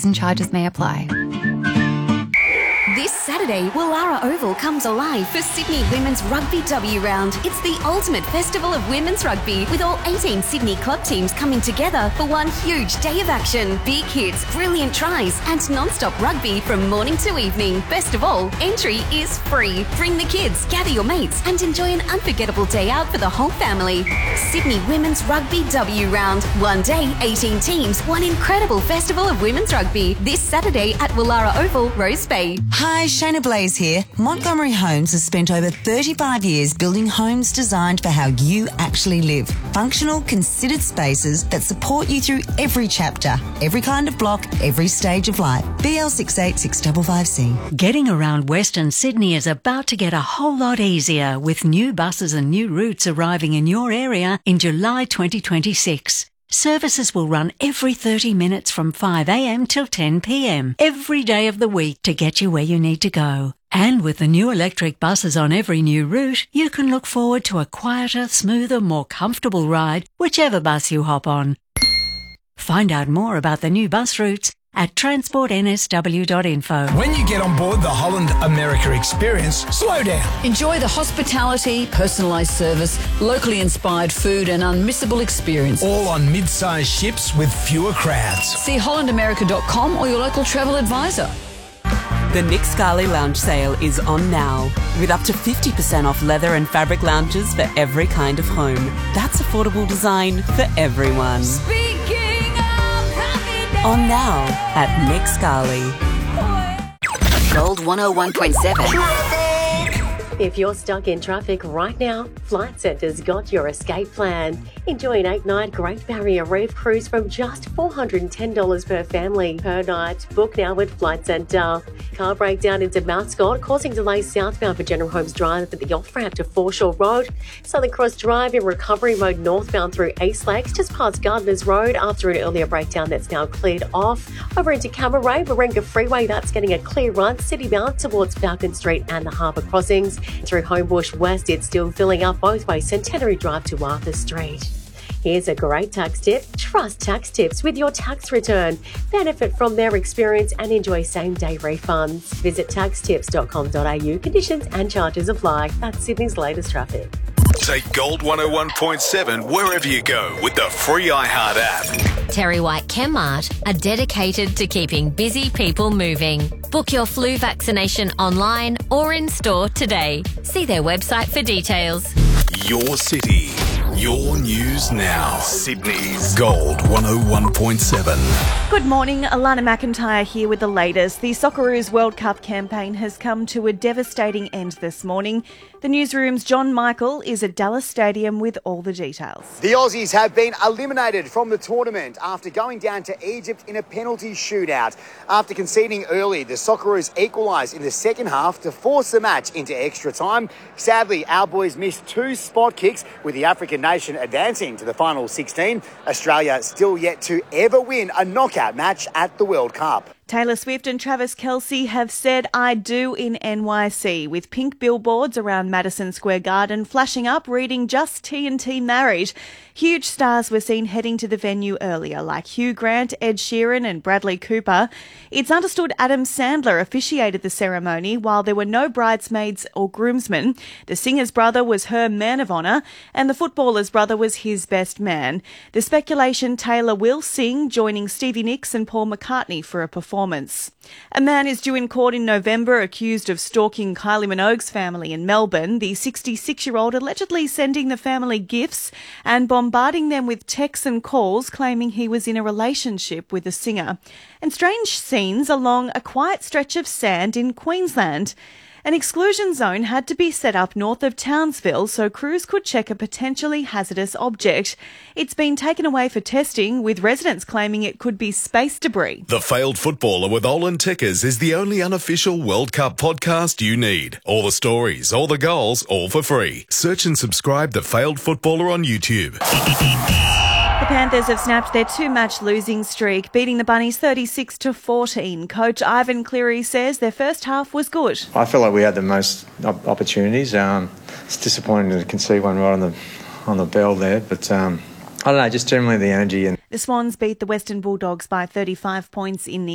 and charges may apply. This Saturday, Willara Oval comes alive for Sydney Women's Rugby W Round. It's the ultimate festival of women's rugby, with all 18 Sydney club teams coming together for one huge day of action. Big hits, brilliant tries, and non-stop rugby from morning to evening. Best of all, entry is free. Bring the kids, gather your mates, and enjoy an unforgettable day out for the whole family. Sydney Women's Rugby W Round. One day, 18 teams, one incredible festival of women's rugby. This Saturday at Willara Oval, Rose Bay. Hi, Shayna Blaze here. Montgomery Homes has spent over 35 years building homes designed for how you actually live. Functional, considered spaces that support you through every chapter, every kind of block, every stage of life. BL68655C. Getting around Western Sydney is about to get a whole lot easier with new buses and new routes arriving in your area in July 2026. Services will run every 30 minutes from 5 a.m. till 10 p.m. every day of the week to get you where you need to go. And with the new electric buses on every new route, you can look forward to a quieter, smoother, more comfortable ride, whichever bus you hop on. Find out more about the new bus routes at transportnsw.info. When you get on board the Holland America experience, slow down. Enjoy the hospitality, personalised service, locally inspired food and unmissable experience. All on mid-sized ships with fewer crowds. See hollandamerica.com or your local travel advisor. The Nick Scali Lounge sale is on now, with up to 50% off leather and fabric lounges for every kind of home. That's affordable design for everyone. On now at Nick Scali. Gold 101.7. If you're stuck in traffic right now, Flight Centre's got your escape plan. Enjoy an 8-night Great Barrier Reef cruise from just $410 per family per night. Book now with Flight Centre. Car breakdown into Mount Scott, causing delays southbound for General Holmes Drive at the off-ramp to Foreshore Road. Southern Cross Drive in recovery mode northbound through East Lakes, just past Gardeners Road after an earlier breakdown that's now cleared off. Over into Camaray, Warringah Freeway, that's getting a clear run. Citybound towards Falcon Street and the Harbour Crossings. Through Homebush West, it's still filling up both ways, Centenary Drive to Arthur Street. Here's a great tax tip. Trust Tax Tips with your tax return. Benefit from their experience and enjoy same-day refunds. Visit taxtips.com.au. Conditions and charges apply. That's Sydney's latest traffic. Take Gold 101.7 wherever you go with the free iHeart app. Terry White Chemmart are dedicated to keeping busy people moving. Book your flu vaccination online or in store today. See their website for details. Your city, your news now. Sydney's Gold 101.7. Good morning, Alana McIntyre here with the latest. The Socceroos World Cup campaign has come to a devastating end this morning. The newsroom's John Michael is at Dallas Stadium with all the details. The Aussies have been eliminated from the tournament after going down to Egypt in a penalty shootout. After conceding early, the Socceroos equalised in the second half to force the match into extra time. Sadly, our boys missed 2 spot kicks, with the African nation advancing to the final 16. Australia still yet to ever win a knockout match at the World Cup. Taylor Swift and Travis Kelce have said "I do" in NYC, with pink billboards around Madison Square Garden flashing up reading "Just TNT Married." Huge stars were seen heading to the venue earlier, like Hugh Grant, Ed Sheeran and Bradley Cooper. It's understood Adam Sandler officiated the ceremony while there were no bridesmaids or groomsmen. The singer's brother was her man of honour and the footballer's brother was his best man. The speculation Taylor will sing, joining Stevie Nicks and Paul McCartney for a performance. A man is due in court in November accused of stalking Kylie Minogue's family in Melbourne. The 66-year-old allegedly sending the family gifts and bombarding them with texts and calls claiming he was in a relationship with the singer. And strange scenes along a quiet stretch of sand in Queensland. An exclusion zone had to be set up north of Townsville so crews could check a potentially hazardous object. It's been taken away for testing, with residents claiming it could be space debris. The Failed Footballer with Olin Tickers is the only unofficial World Cup podcast you need. All the stories, all the goals, all for free. Search and subscribe The Failed Footballer on YouTube. The Panthers have snapped their 2-match losing streak, beating the Bunnies 36-14. Coach Ivan Cleary says their first half was good. I feel like we had the most opportunities. It's disappointing to concede one right on the bell there, but I don't know, just generally the energy. The Swans beat the Western Bulldogs by 35 points in the